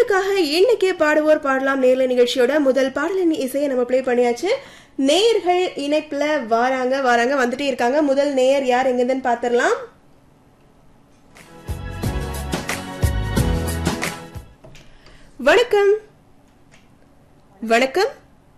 உங்களுக்காக இன்னைக்கே பாடுவோர் பாடலாம் நேர்ல நிகழ்ச்சியோட முதல் பாடலின் இசையை நம்ம ப்ளே பண்ணியாச்சு. நேயர்கள் இணைப்புல வாராங்க வந்துட்டே இருக்காங்க. முதல் நேயர் யார் எங்கன்னு பாத்திரலாம். வணக்கம். வணக்கம்.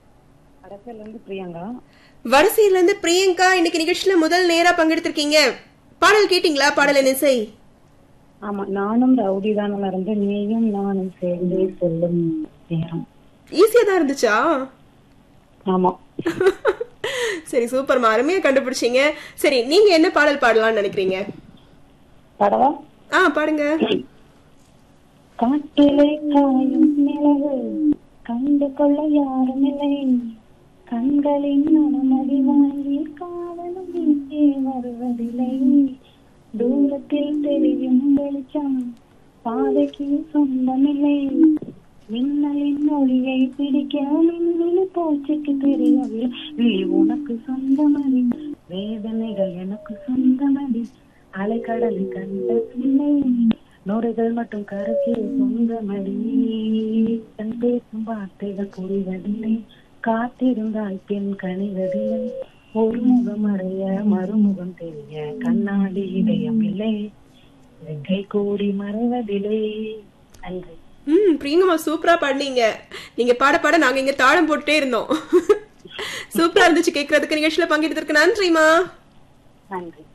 வடசையில இருந்து பிரியங்கா இன்னைக்கு நிகழ்ச்சியில முதல் நேரா பங்கெடுத்திருக்கீங்க. பாடல் கேட்டீங்களா? பாடலின் இசை. ஆமா, நானும் ரவுடி தான் இருந்து நீயும் நானும் சேர்ந்து சொல்லும் நேரம். ஈஸியா தான் இருந்துச்சா? ஆமா. சரி, சூப்பர், அருமையா கண்டுபிடிச்சீங்க. சரி, நீங்க என்ன பாடல் பாடலாம்னு நினைக்கிறீங்க? பாடவா? பாடுங்க. காட்டிலே காயும் நிலவு கண்டு கொள்ள யாரும் இல்லை, கண்களின் அனுமதி வாங்கி காவலும் வீட்டே வருவதில்லை, தூரத்தில் தெரியும் வெளிச்சம் பாதைக்கு சொந்தமில்லை, மின்னலின் ஒளியை பிடிக்க மின்னலி பூச்சிக்கு தெரியவில்லை, உனக்கு சொந்தமதி வேதனைகள் எனக்கு சொந்தமதி, அலைக்கடலை கண்ட பிள்ளை நோடுகள் மட்டும் கருத்து சொந்தமடி, தன் பேசும் வார்த்தைகள் புரிவதில்லை, காத்திருந்தால் பெண் கணிவதில்லை, ஒரு முகம் அடைய மறுமுகம் தெரிய கண்ணாடி இதயம் இல்லை, கை கூடி மறைவதில்லை. நன்றி. பிரியங்கம்மா, சூப்பரா பாடுனீங்க. நீங்க பாட பாட நாங்க இங்க தாளம் போட்டுட்டே இருந்தோம். சூப்பரா இருந்துச்சு கேட்கறதுக்கு. நிகழ்ச்சியில பங்கெடுத்திருக்கு நன்றிமா. நன்றி.